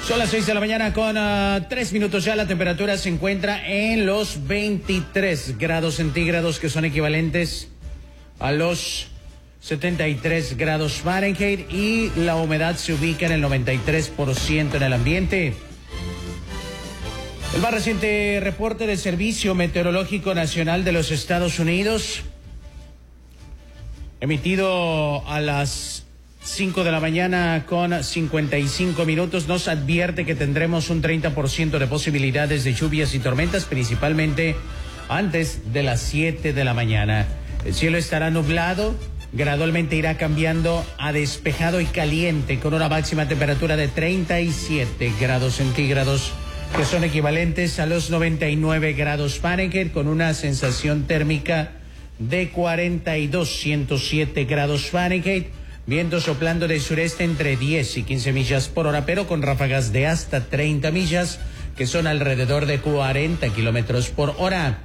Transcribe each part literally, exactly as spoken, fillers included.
Son las seis de la mañana con uh, tres minutos ya. La temperatura se encuentra en los veintitrés grados centígrados, que son equivalentes a los setenta y tres grados Fahrenheit, y la humedad se ubica en el noventa y tres por ciento en el ambiente. El más reciente reporte del Servicio Meteorológico Nacional de los Estados Unidos, emitido a las cinco de la mañana con cincuenta y cinco minutos, nos advierte que tendremos un treinta por ciento de posibilidades de lluvias y tormentas, principalmente antes de las siete de la mañana. El cielo estará nublado, gradualmente irá cambiando a despejado y caliente, con una máxima temperatura de treinta y siete grados centígrados, que son equivalentes a los noventa y nueve grados Fahrenheit, con una sensación térmica de cuarenta y dos, ciento siete grados Fahrenheit. Viento soplando de sureste entre diez y quince millas por hora, pero con ráfagas de hasta treinta millas, que son alrededor de cuarenta kilómetros por hora.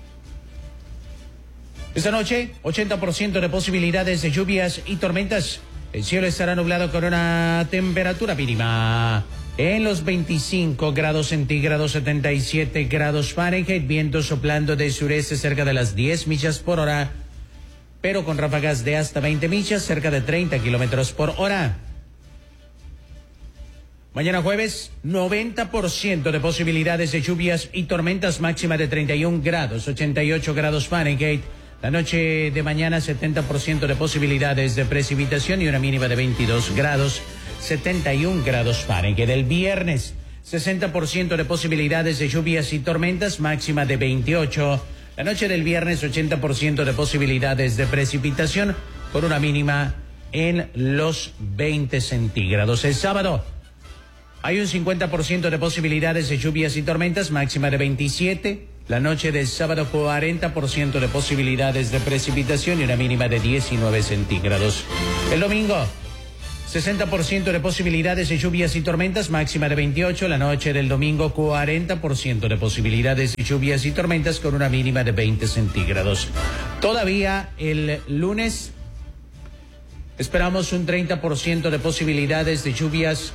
Esta noche, ochenta por ciento de posibilidades de lluvias y tormentas. El cielo estará nublado con una temperatura mínima en los veinticinco grados centígrados, setenta y siete grados Fahrenheit. Viento soplando de sureste cerca de las diez millas por hora, pero con ráfagas de hasta veinte millas, cerca de treinta kilómetros por hora. Mañana jueves, noventa por ciento de posibilidades de lluvias y tormentas, máxima de treinta y un grados, ochenta y ocho grados Fahrenheit. La noche de mañana, setenta por ciento de posibilidades de precipitación y una mínima de veintidós grados, setenta y un grados Fahrenheit. El viernes, sesenta por ciento de posibilidades de lluvias y tormentas, máxima de veintiocho. La noche del viernes, ochenta por ciento de posibilidades de precipitación, con una mínima en los veinte centígrados. El sábado hay un cincuenta por ciento de posibilidades de lluvias y tormentas, máxima de veintisiete. La noche del sábado, cuarenta por ciento de posibilidades de precipitación y una mínima de diecinueve centígrados. El domingo, sesenta por ciento de posibilidades de lluvias y tormentas, máxima de veintiocho. La noche del domingo, cuarenta por ciento de posibilidades de lluvias y tormentas, con una mínima de veinte centígrados. Todavía el lunes esperamos un treinta por ciento de posibilidades de lluvias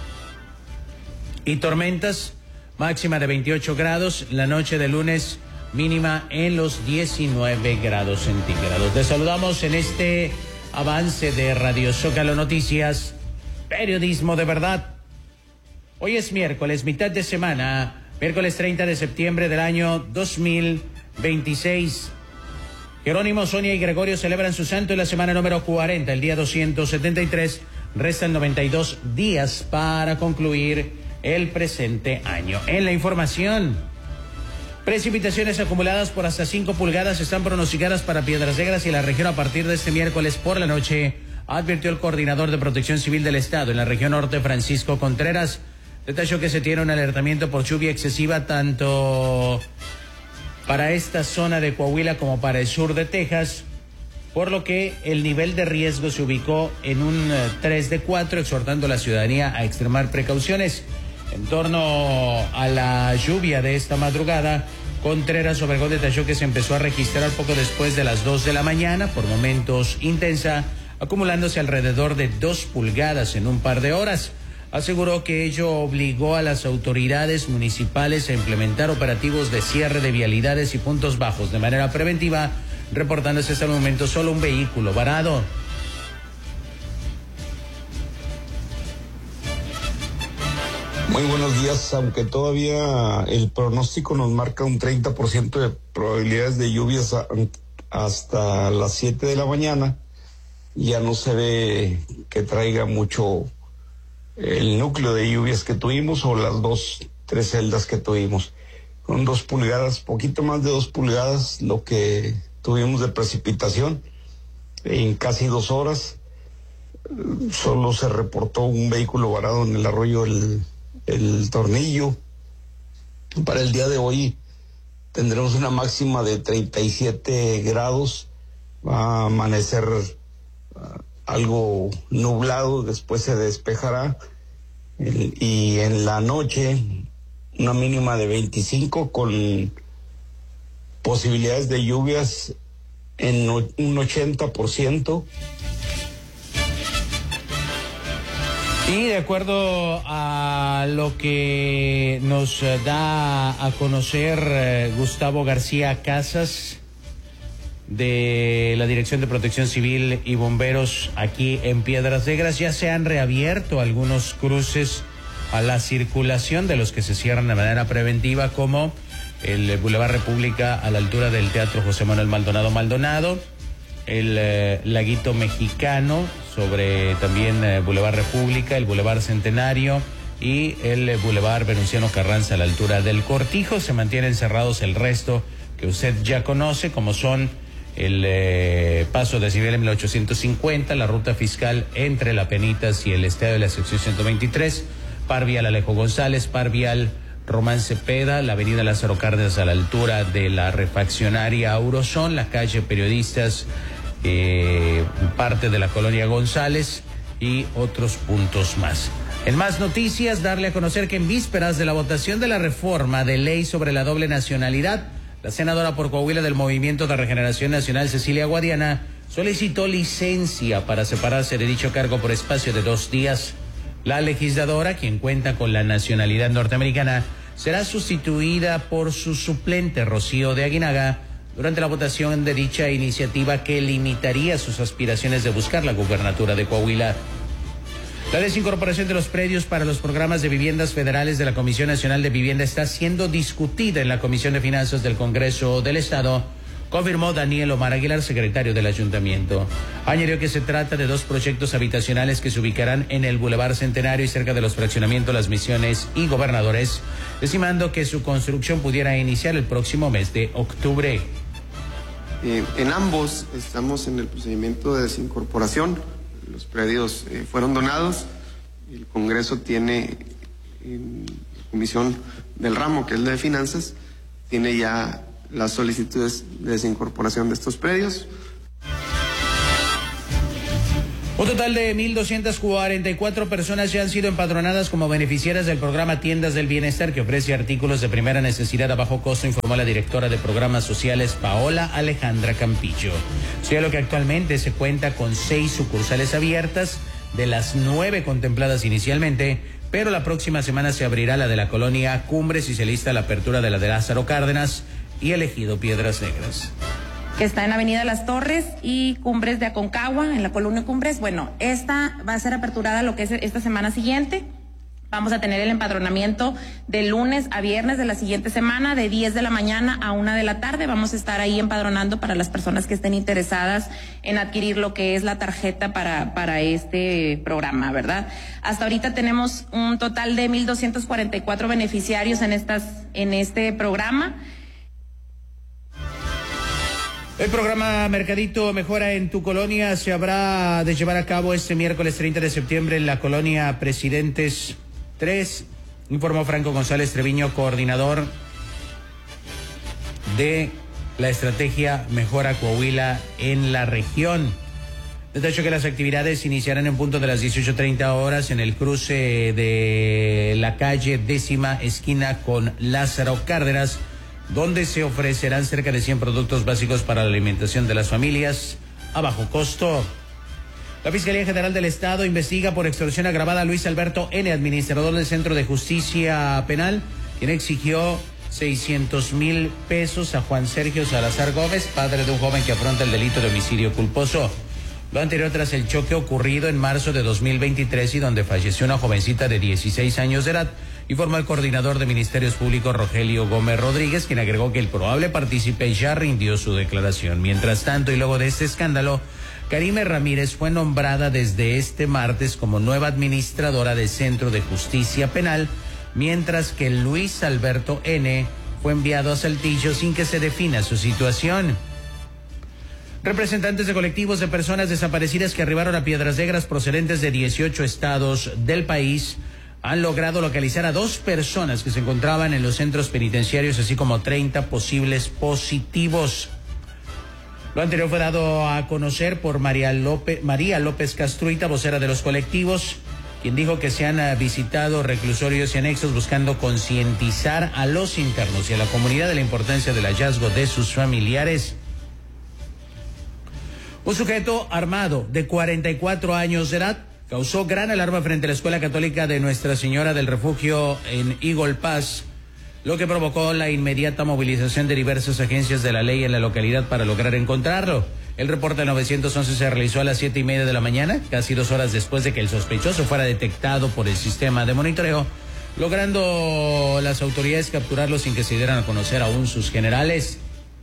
y tormentas, máxima de veintiocho grados. La noche del lunes, mínima en los diecinueve grados centígrados. Te saludamos en este avance de Radio Zócalo Noticias, periodismo de verdad. Hoy es miércoles, mitad de semana, miércoles treinta de septiembre del año dos mil veintiséis. Jerónimo, Sonia y Gregorio celebran su santo en la semana número cuarenta, el día doscientos setenta y tres. Restan noventa y dos días para concluir el presente año. En la información, precipitaciones acumuladas por hasta cinco pulgadas están pronosticadas para Piedras Negras y la región a partir de este miércoles por la noche, advirtió el coordinador de Protección Civil del Estado en la región norte, Francisco Contreras. Detalló que se tiene un alertamiento por lluvia excesiva tanto para esta zona de Coahuila como para el sur de Texas, por lo que el nivel de riesgo se ubicó en un tres de cuatro, exhortando a la ciudadanía a extremar precauciones. En torno a la lluvia de esta madrugada, Contreras Obregón detalló que se empezó a registrar poco después de las dos de la mañana, por momentos intensa, acumulándose alrededor de dos pulgadas en un par de horas. Aseguró que ello obligó a las autoridades municipales a implementar operativos de cierre de vialidades y puntos bajos de manera preventiva, reportándose hasta el momento solo un vehículo varado. Muy buenos días, aunque todavía el pronóstico nos marca un treinta por ciento de probabilidades de lluvias a, hasta las siete de la mañana, ya no se ve que traiga mucho el núcleo de lluvias que tuvimos o las dos, tres celdas que tuvimos. Con dos pulgadas, poquito más de dos pulgadas, lo que tuvimos de precipitación en casi dos horas. Solo se reportó un vehículo varado en el arroyo El el Tornillo. Para el día de hoy tendremos una máxima de treinta y siete grados, va a amanecer uh, algo nublado, después se despejará, el, y en la noche una mínima de veinticinco con posibilidades de lluvias en un ochenta por ciento. Y de acuerdo a lo que nos da a conocer eh, Gustavo García Casas, de la Dirección de Protección Civil y Bomberos aquí en Piedras Negras, ya se han reabierto algunos cruces a la circulación, de los que se cierran de manera preventiva, como el Boulevard República a la altura del Teatro José Manuel Maldonado Maldonado, el eh, Laguito Mexicano sobre también eh, Boulevard República, el Boulevard Centenario y el eh, Boulevard Venustiano Carranza a la altura del Cortijo. Se mantienen cerrados el resto que usted ya conoce, como son el eh, paso de Cibel en mil ochocientos cincuenta, la ruta fiscal entre La Penitas y el Estadio de la sección ciento veintitrés, par vial Alejo González, par vial Román Cepeda, la avenida Lázaro Cárdenas a la altura de la refaccionaria Aurozón, la calle Periodistas, eh, parte de la colonia González y otros puntos más. En más noticias, darle a conocer que en vísperas de la votación de la reforma de ley sobre la doble nacionalidad, la senadora por Coahuila del Movimiento de Regeneración Nacional, Cecilia Guadiana, solicitó licencia para separarse de dicho cargo por espacio de dos días. La legisladora, quien cuenta con la nacionalidad norteamericana, será sustituida por su suplente, Rocío de Aguinaga, durante la votación de dicha iniciativa que limitaría sus aspiraciones de buscar la gubernatura de Coahuila. La desincorporación de los predios para los programas de viviendas federales de la Comisión Nacional de Vivienda está siendo discutida en la Comisión de Finanzas del Congreso del Estado, confirmó Daniel Omar Aguilar, secretario del Ayuntamiento. Añadió que se trata de dos proyectos habitacionales que se ubicarán en el Boulevard Centenario y cerca de los fraccionamientos Las Misiones y Gobernadores, estimando que su construcción pudiera iniciar el próximo mes de octubre. Eh, en ambos estamos en el procedimiento de desincorporación. Los predios eh, fueron donados. El Congreso tiene, en la comisión del ramo, que es la de finanzas, tiene ya las solicitudes de desincorporación de estos predios. Un total de mil doscientas cuarenta y cuatro personas ya han sido empadronadas como beneficiarias del programa Tiendas del Bienestar, que ofrece artículos de primera necesidad a bajo costo, informó la directora de programas sociales, Paola Alejandra Campillo. Señaló que actualmente se cuenta con seis sucursales abiertas de las nueve contempladas inicialmente, pero la próxima semana se abrirá la de la colonia Cumbres y se lista la apertura de la de Lázaro Cárdenas y el ejido Piedras Negras, que está en Avenida Las Torres y Cumbres de Aconcagua, en la colonia Cumbres. Bueno, esta va a ser aperturada lo que es esta semana siguiente. Vamos a tener el empadronamiento de lunes a viernes de la siguiente semana, de diez de la mañana a una de la tarde. Vamos a estar ahí empadronando para las personas que estén interesadas en adquirir lo que es la tarjeta para, para este programa, ¿verdad? Hasta ahorita tenemos un total de mil doscientos cuarenta y cuatro beneficiarios en estas, en este programa. El programa Mercadito Mejora en tu Colonia se habrá de llevar a cabo este miércoles treinta de septiembre en la colonia Presidentes tres, informó Franco González Treviño, coordinador de la estrategia Mejora Coahuila en la región. Detalló que las actividades iniciarán en punto de las dieciocho treinta horas en el cruce de la calle décima esquina con Lázaro Cárdenas, donde se ofrecerán cerca de cien productos básicos para la alimentación de las familias a bajo costo. La Fiscalía General del Estado investiga por extorsión agravada a Luis Alberto N., administrador del Centro de Justicia Penal, quien exigió seiscientos mil pesos a Juan Sergio Salazar Gómez, padre de un joven que afronta el delito de homicidio culposo. Lo anterior tras el choque ocurrido en marzo de dos mil veintitrés y donde falleció una jovencita de dieciséis años de edad, informó el coordinador de Ministerios Públicos, Rogelio Gómez Rodríguez, quien agregó que el probable partícipe ya rindió su declaración. Mientras tanto, y luego de este escándalo, Karime Ramírez fue nombrada desde este martes como nueva administradora del Centro de Justicia Penal, mientras que Luis Alberto N. fue enviado a Saltillo sin que se defina su situación. Representantes de colectivos de personas desaparecidas que arribaron a Piedras Negras procedentes de dieciocho estados del país han logrado localizar a dos personas que se encontraban en los centros penitenciarios, así como treinta posibles positivos. Lo anterior fue dado a conocer por María López, María López Castruita, vocera de los colectivos, quien dijo que se han visitado reclusorios y anexos buscando concientizar a los internos y a la comunidad de la importancia del hallazgo de sus familiares. Un sujeto armado de cuarenta y cuatro años de edad causó gran alarma frente a la Escuela Católica de Nuestra Señora del Refugio en Eagle Pass, lo que provocó la inmediata movilización de diversas agencias de la ley en la localidad para lograr encontrarlo. El reporte nueve once se realizó a las siete y media de la mañana, casi dos horas después de que el sospechoso fuera detectado por el sistema de monitoreo, logrando las autoridades capturarlo sin que se dieran a conocer aún sus generales.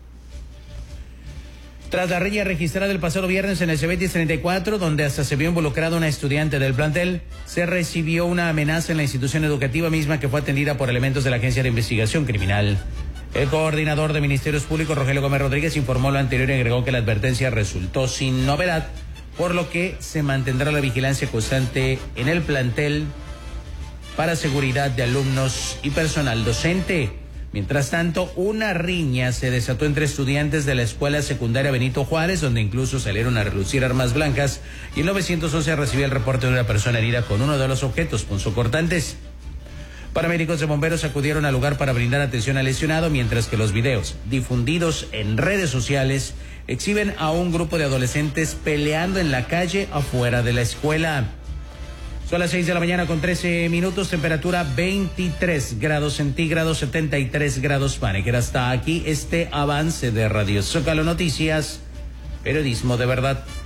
Tras la riña registrada el pasado viernes en el Cebetis treinta y cuatro, donde hasta se vio involucrada una estudiante del plantel, se recibió una amenaza en la institución educativa misma que fue atendida por elementos de la Agencia de Investigación Criminal. El coordinador de Ministerios Públicos, Rogelio Gómez Rodríguez, informó lo anterior y agregó que la advertencia resultó sin novedad, por lo que se mantendrá la vigilancia constante en el plantel para seguridad de alumnos y personal docente. Mientras tanto, una riña se desató entre estudiantes de la escuela secundaria Benito Juárez, donde incluso salieron a relucir armas blancas, y el nueve once recibió el reporte de una persona herida con uno de los objetos punzocortantes. Paramédicos de bomberos acudieron al lugar para brindar atención al lesionado, mientras que los videos difundidos en redes sociales exhiben a un grupo de adolescentes peleando en la calle afuera de la escuela. Son las seis de la mañana con trece minutos, temperatura veintitrés grados centígrados, setenta y tres grados Fahrenheit. Hasta aquí este avance de Radio Zócalo Noticias, periodismo de verdad.